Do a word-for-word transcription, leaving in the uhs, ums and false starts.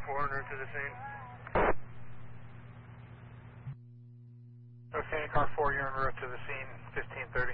four en route to the scene. Okay, car four, you're en route to the scene, fifteen thirty.